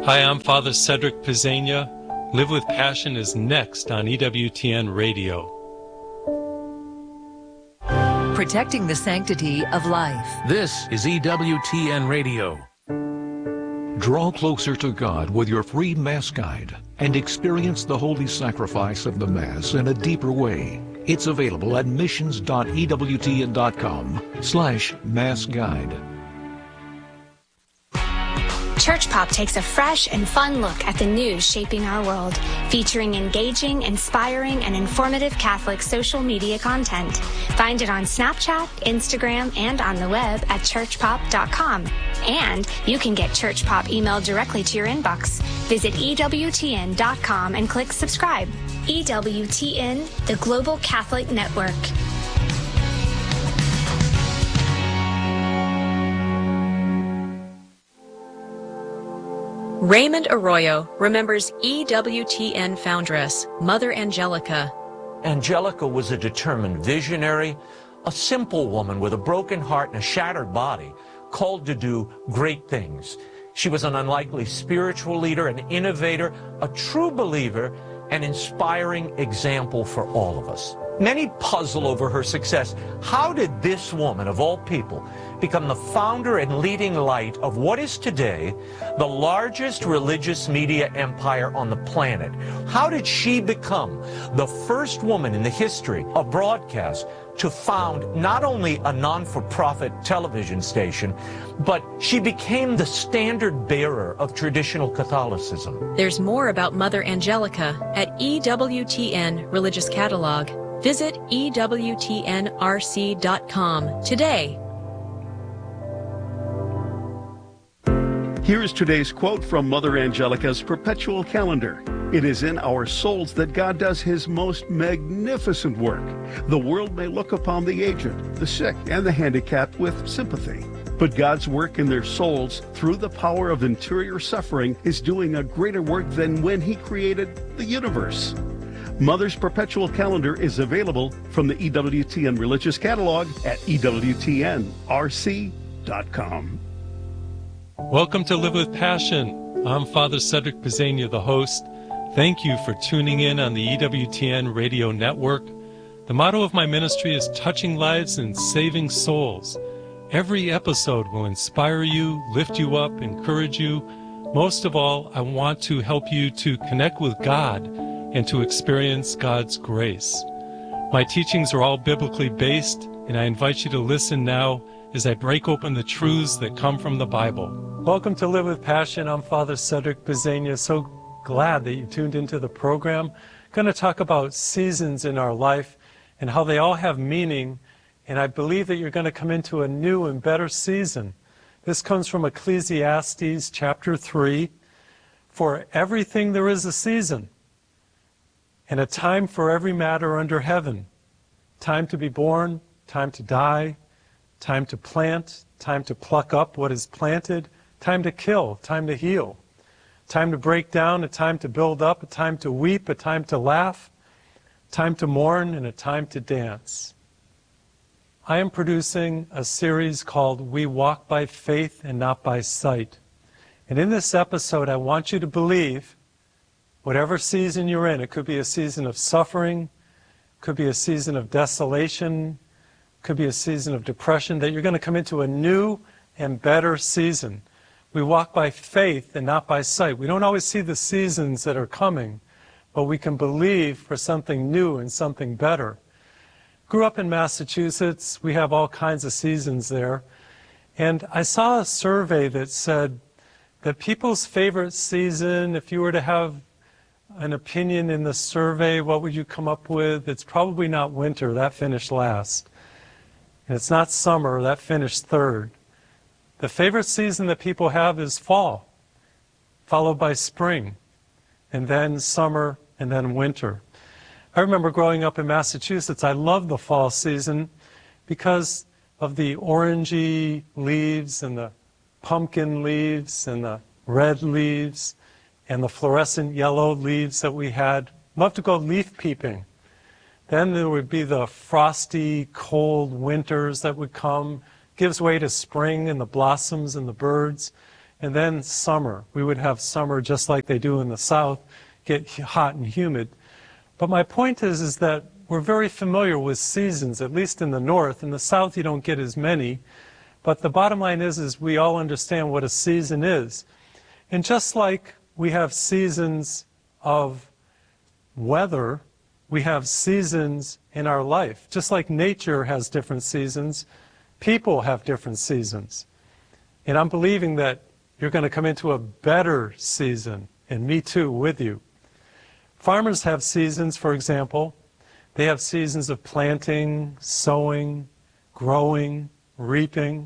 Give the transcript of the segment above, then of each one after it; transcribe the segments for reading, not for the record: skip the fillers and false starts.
Hi, I'm Father Cedric Pizzania. Live with Passion is next on EWTN Radio. Protecting the sanctity of life. This is EWTN Radio. Draw closer to God with your free Mass Guide and experience the holy sacrifice of the Mass in a deeper way. It's available at missions.ewtn.com/Mass Guide. Church Pop takes a fresh and fun look at the news shaping our world, featuring engaging, inspiring, and informative Catholic social media content. Find it on Snapchat, Instagram, and on the web at churchpop.com. And you can get Church Pop emailed directly to your inbox. Visit EWTN.com and click subscribe. EWTN, the Global Catholic Network. Raymond Arroyo remembers EWTN foundress, Mother Angelica. Angelica was a determined visionary, a simple woman with a broken heart and a shattered body, called to do great things. She was an unlikely spiritual leader, an innovator, a true believer, an inspiring example for all of us. Many puzzle over her success. How did this woman, of all people, become the founder and leading light of what is today the largest religious media empire on the planet? How did she become the first woman in the history of broadcast to found not only a non-for-profit television station, but she became the standard bearer of traditional Catholicism? There's more about Mother Angelica at EWTN Religious Catalog. Visit EWTNRC.com today. Here is today's quote from Mother Angelica's Perpetual Calendar. It is in our souls that God does his most magnificent work. The world may look upon the aged, the sick, and the handicapped with sympathy. But God's work in their souls through the power of interior suffering is doing a greater work than when he created the universe. Mother's Perpetual Calendar is available from the EWTN Religious Catalog at EWTNRC.com. Welcome to Live with Passion. I'm Father Cedric Pizzania, the host. Thank you for tuning in on the EWTN Radio Network. The motto of my ministry is touching lives and saving souls. Every episode will inspire you, lift you up, encourage you. Most of all, I want to help you to connect with God and to experience God's grace. My teachings are all biblically based, and I invite you to listen now as I break open the truths that come from the Bible. Welcome to Live with Passion. I'm Father Cedric Pizzania. So glad that you tuned into the program. I'm going to talk about seasons in our life and how they all have meaning, and I believe that you're going to come into a new and better season. This comes from Ecclesiastes chapter 3. For everything there is a season, and a time for every matter under heaven. Time to be born, time to die, time to plant, time to pluck up what is planted, time to kill, time to heal, time to break down, a time to build up, a time to weep, a time to laugh, time to mourn, and a time to dance. I am producing a series called We Walk by Faith and Not by Sight. And in this episode, I want you to believe whatever season you're in. It could be a season of suffering, could be a season of desolation, could be a season of depression, that you're going to come into a new and better season. We walk by faith and not by sight. We don't always see the seasons that are coming, but we can believe for something new and something better. Grew up in Massachusetts. We have all kinds of seasons there. And I saw a survey that said that people's favorite season, if you were to have an opinion in the survey, what would you come up with? It's probably not winter. That finished last. And it's not summer. That finished third. The favorite season that people have is fall, followed by spring, and then summer, and then winter. I remember growing up in Massachusetts, I loved the fall season because of the orangey leaves and the pumpkin leaves and the red leaves and the fluorescent yellow leaves that we had. Loved to go leaf peeping. Then there would be the frosty, cold winters that would come, gives way to spring and the blossoms and the birds. and then summer. We would have summer just like they do in the South, get hot and humid. But my point is that we're very familiar with seasons, at least in the North. In the South, you don't get as many. But the bottom line is we all understand what a season is. And just like we have seasons of weather, we have seasons in our life. Just like nature has different seasons, people have different seasons. And I'm believing that you're going to come into a better season, and me too, with you. Farmers have seasons, for example. They have seasons of planting, sowing, growing, reaping.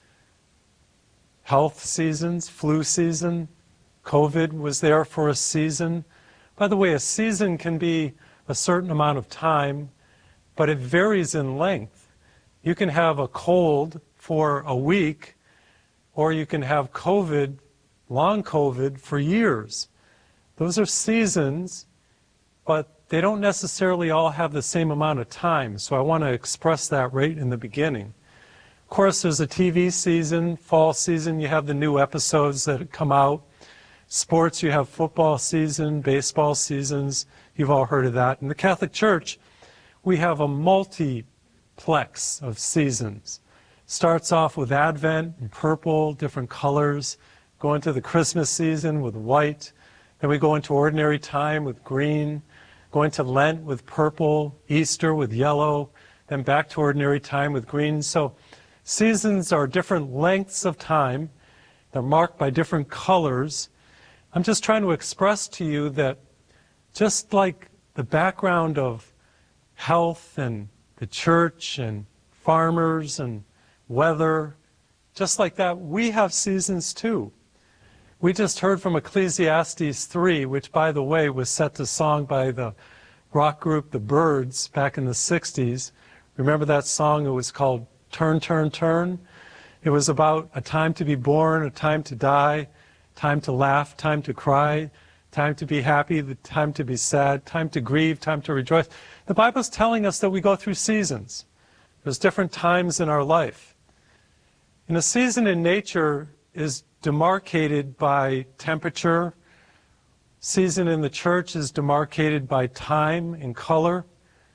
Health seasons, flu season. COVID was there for a season. By the way, a season can be a certain amount of time, but it varies in length. You can have a cold for a week, or you can have COVID, long COVID, for years. Those are seasons, but they don't necessarily all have the same amount of time, so I want to express that right in the beginning. Of course, there's a TV season, fall season, you have the new episodes that come out. Sports, you have football season, baseball seasons. You've all heard of that. In the Catholic Church, we have a multiplex of seasons. Starts off with Advent in purple, different colors. Go into the Christmas season with white. Then we go into ordinary time with green. Go into Lent with purple, Easter with yellow. Then back to ordinary time with green. So seasons are different lengths of time. They're marked by different colors. I'm just trying to express to you that just like the background of health and the church and farmers and weather, just like that, we have seasons too. We just heard from Ecclesiastes 3, which, by the way, was set to song by the rock group The Byrds back in the 60s. Remember that song? It was called Turn, Turn, Turn. It was about a time to be born, a time to die, time to laugh, time to cry, time to be happy, the time to be sad, time to grieve, time to rejoice. The Bible's telling us that we go through seasons. There's different times in our life. And a season in nature is demarcated by temperature. Season in the church is demarcated by time and color.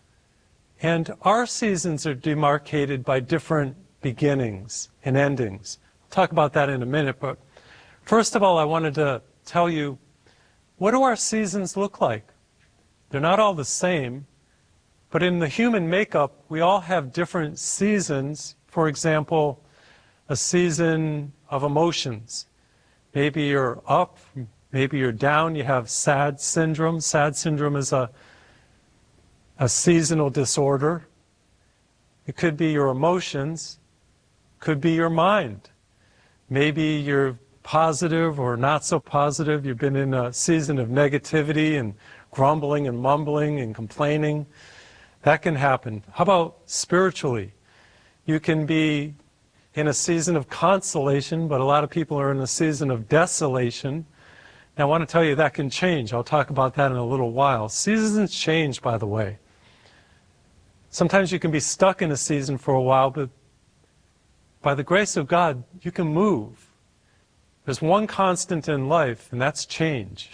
And our seasons are demarcated by different beginnings and endings. I'll talk about that in a minute, but first of all, I wanted to tell you, what do our seasons look like? They're not all the same, but in the human makeup, we all have different seasons. For example, a season of emotions. Maybe you're up, maybe you're down, you have SAD syndrome. SAD syndrome is a seasonal disorder. It could be your emotions, could be your mind. Maybe you're positive or not so positive. You've been in a season of negativity and grumbling and mumbling and complaining. That can happen. How about spiritually? You can be in a season of consolation, but a lot of people are in a season of desolation. Now, I want to tell you that can change. I'll talk about that in a little while. Seasons change, by the way. Sometimes you can be stuck in a season for a while, but by the grace of God, you can move. There's one constant in life, and that's change.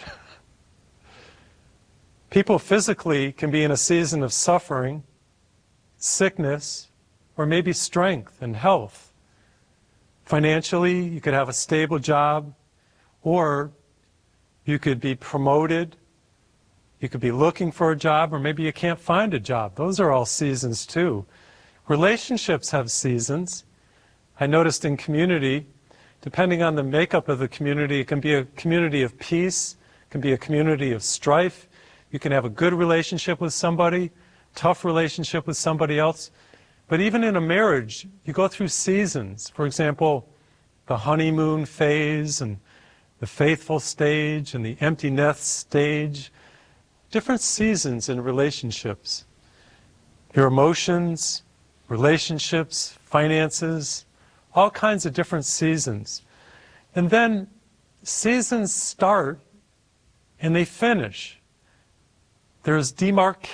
People physically can be in a season of suffering, sickness, or maybe strength and health. Financially, you could have a stable job, or you could be promoted. You could be looking for a job, or maybe you can't find a job. Those are all seasons too. Relationships have seasons. I noticed in community, depending on the makeup of the community, it can be a community of peace, it can be a community of strife. You can have a good relationship with somebody, tough relationship with somebody else. But even in a marriage, you go through seasons. For example, the honeymoon phase and the faithful stage and the empty nest stage. Different seasons in relationships. Your emotions, relationships, finances, all kinds of different seasons. And then seasons start and they finish. There's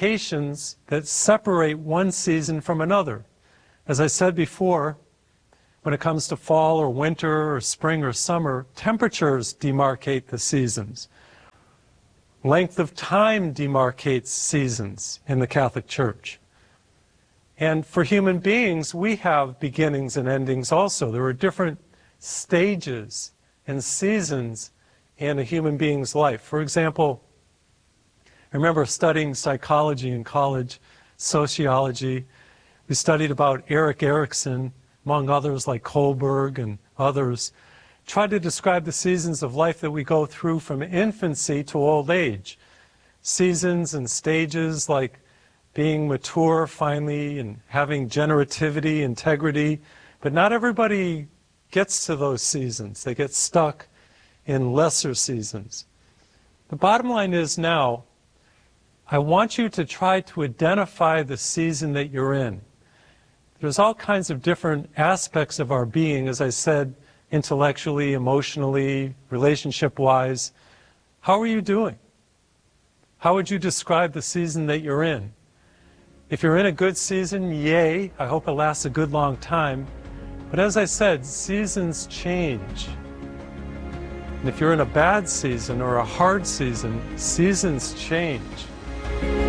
demarcations that separate one season from another. As I said before, When it comes to fall or winter or spring or summer, temperatures demarcate the seasons. Length of time demarcates seasons in the Catholic Church. And for human beings, we have beginnings and endings also. There are different stages and seasons in a human being's life. For example, I remember studying psychology in college, sociology. We studied about Erik Erikson, among others like Kohlberg and others, tried to describe the seasons of life that we go through from infancy to old age. Seasons and stages like being mature finally and having generativity, integrity, but not everybody gets to those seasons. They get stuck in lesser seasons. The bottom line is now, I want you to try to identify the season that you're in. There's all kinds of different aspects of our being, as I said, intellectually, emotionally, relationship-wise. How are you doing? How would you describe the season that you're in? If you're in a good season, yay, I hope it lasts a good long time. But as I said, seasons change. And if you're in a bad season or a hard season, seasons change.